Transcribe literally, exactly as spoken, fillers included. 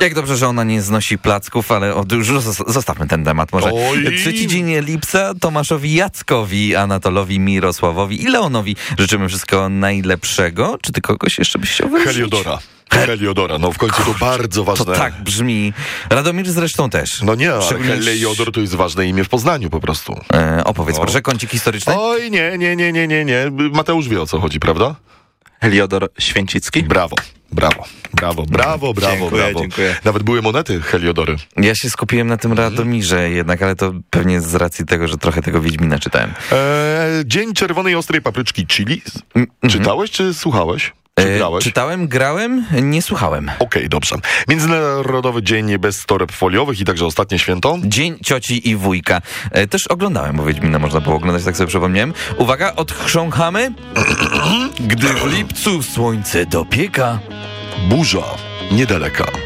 Jak dobrze, że ona nie znosi placków, ale o, już zostawmy ten temat może. Oj. Trzeci dzień lipca Tomaszowi Jackowi, Anatolowi Mirosławowi i Leonowi życzymy wszystkiego najlepszego. Czy ty kogoś jeszcze byś chciał wyróżnić? Heliodora. Heliodora, no w końcu to bardzo ważne. To tak brzmi. Radomir zresztą też. No nie, ale Szczególnie- Heliodor to jest ważne imię w Poznaniu po prostu. E, opowiedz O. proszę, kącik historyczny. Oj, nie, nie, nie, nie, nie, nie. Mateusz wie, o co chodzi, prawda? Heliodor Święcicki. Brawo, brawo, brawo, brawo, brawo, Dziękuję, brawo. dziękuję. Nawet były monety Heliodory. Ja się skupiłem na tym Radomirze jednak, ale to pewnie z racji tego, że trochę tego Wiedźmina czytałem. Eee, Dzień Czerwonej Ostrej Papryczki Chili. Mm, Czytałeś czy słuchałeś? Czy E, grałeś? czytałem, grałem, nie słuchałem. Okej, dobrze. Międzynarodowy Dzień bez toreb foliowych i także ostatnie święto. Dzień cioci i wujka. E, też oglądałem, bo Wiedźmina można było oglądać, tak sobie przypomniałem. Uwaga, odchrząchamy. Gdy w lipcu słońce dopieka. Burza niedaleka.